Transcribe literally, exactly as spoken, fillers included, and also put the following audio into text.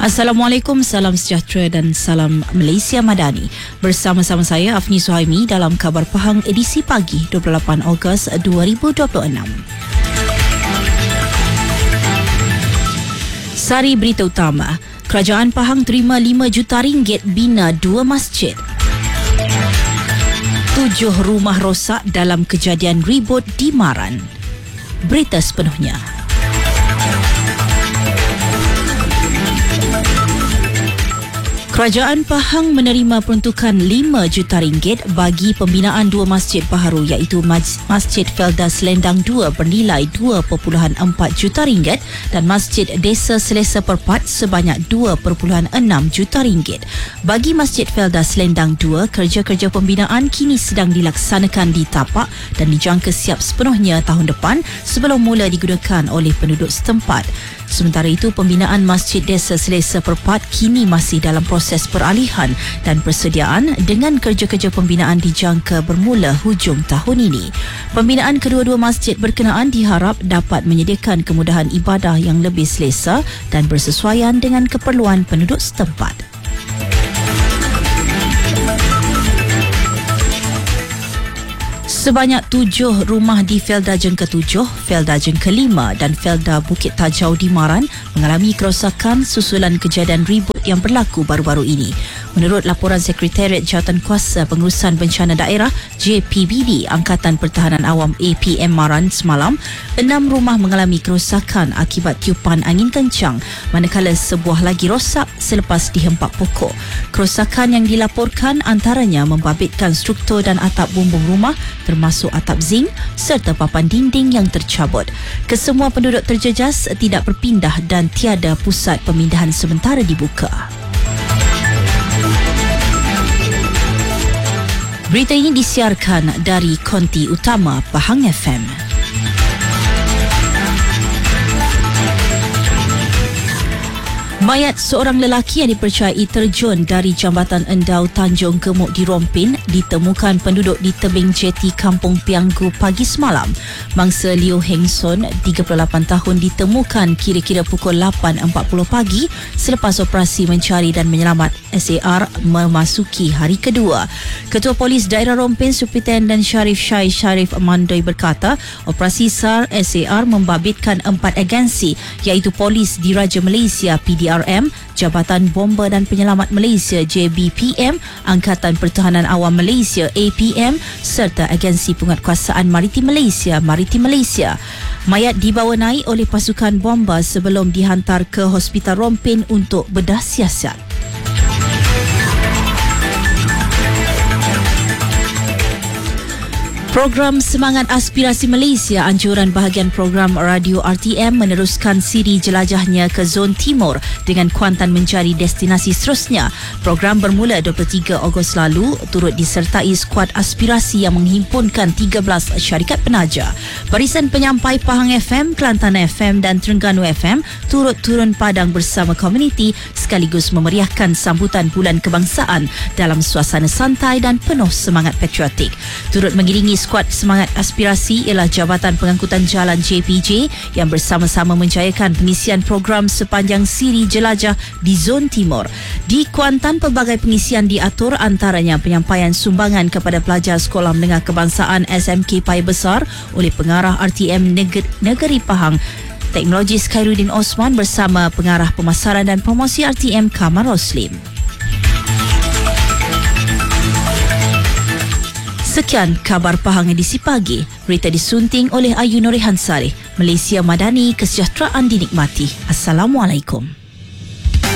Assalamualaikum, salam sejahtera dan salam Malaysia Madani. Bersama-sama saya Afni Suhaimi dalam Khabar Pahang edisi pagi dua puluh lapan Ogos dua ribu dua puluh enam. Sari berita utama. Kerajaan Pahang terima lima juta ringgit bina dua masjid. Tujuh rumah rosak dalam kejadian ribut di Maran. Berita sepenuhnya. Kerajaan Pahang menerima peruntukan lima juta ringgit bagi pembinaan dua masjid baharu iaitu Masjid Felda Selendang dua bernilai dua perpuluhan empat juta ringgit dan Masjid Desa Selesa Perpat sebanyak dua perpuluhan enam juta ringgit. Bagi Masjid Felda Selendang dua, kerja-kerja pembinaan kini sedang dilaksanakan di tapak dan dijangka siap sepenuhnya tahun depan sebelum mula digunakan oleh penduduk setempat. Sementara itu, pembinaan Masjid Desa Selesa Perpat kini masih dalam proses peralihan dan persediaan dengan kerja-kerja pembinaan dijangka bermula hujung tahun ini. Pembinaan kedua-dua masjid berkenaan diharap dapat menyediakan kemudahan ibadah yang lebih selesa dan bersesuaian dengan keperluan penduduk setempat. Sebanyak tujuh rumah di Feldajeng ketujuh, Feldajeng kelima dan Felda Bukit Tajau di Maran mengalami kerosakan susulan kejadian ribut yang berlaku baru-baru ini. Menurut laporan Sekretariat Jawatankuasa Pengurusan Bencana Daerah J P B D Angkatan Pertahanan Awam A P M Maran semalam, enam rumah mengalami kerosakan akibat tiupan angin kencang, manakala sebuah lagi rosak selepas dihempak pokok. Kerosakan yang dilaporkan antaranya membabitkan struktur dan atap bumbung rumah termasuk atap zinc serta papan dinding yang tercabut. Kesemua penduduk terjejas tidak berpindah dan tiada pusat pemindahan sementara dibuka. Berita ini disiarkan dari konti utama Pahang F M. Mayat seorang lelaki yang dipercayai terjun dari Jambatan Endau Tanjung Gemuk di Rompin ditemukan penduduk di tebing jeti Kampung Pianggu pagi semalam. Mangsa Liu Heng Son, tiga puluh lapan tahun, ditemukan kira-kira pukul lapan empat puluh pagi selepas operasi mencari dan menyelamat S A R memasuki hari kedua. Ketua Polis Daerah Rompin, Superintendent Sharif Syai Sharif Mandoi berkata, operasi S A R S A R membabitkan empat agensi iaitu Polis Diraja Malaysia P D R M, Jabatan Bomba dan Penyelamat Malaysia J B P M, Angkatan Pertahanan Awam Malaysia A P M serta Agensi Penguatkuasaan Maritim Malaysia Maritim Malaysia. Mayat dibawa naik oleh pasukan bomba sebelum dihantar ke Hospital Rompin untuk bedah siasat. Program Semangat Aspirasi Malaysia, anjuran bahagian program radio R T M meneruskan siri jelajahnya ke Zon Timur dengan Kuantan menjadi destinasi seterusnya. Program bermula dua puluh tiga Ogos lalu turut disertai skuad aspirasi yang menghimpunkan tiga belas syarikat penaja. Barisan penyampai Pahang F M, Kelantan F M dan Terengganu F M turut turun padang bersama komuniti sekaligus memeriahkan sambutan Bulan Kebangsaan dalam suasana santai dan penuh semangat patriotik. Turut mengiringi skuad Semangat Aspirasi ialah Jabatan Pengangkutan Jalan J P J yang bersama-sama menjayakan pengisian program sepanjang siri jelajah di Zon Timur. Di Kuantan, pelbagai pengisian diatur, antaranya penyampaian sumbangan kepada pelajar Sekolah Menengah Kebangsaan S M K Paya Besar oleh Pengarah R T M Negeri, Negeri Pahang Teknologis Khairuddin Osman bersama Pengarah Pemasaran dan Promosi R T M Kamar Roslim. Sekian Khabar Pahang edisi pagi. Berita disunting oleh Ayu Nurihan Saleh. Malaysia Madani, kesejahteraan dinikmati. Assalamualaikum.